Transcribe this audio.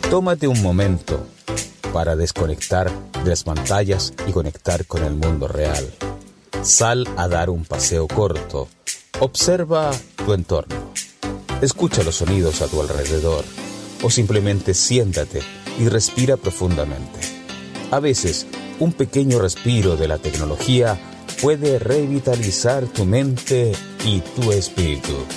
Tómate un momento para desconectar de las pantallas y conectar con el mundo real. Sal a dar un paseo corto. Observa tu entorno. Escucha los sonidos a tu alrededor. O simplemente siéntate y respira profundamente. A veces, un pequeño respiro de la tecnología puede revitalizar tu mente y tu espíritu.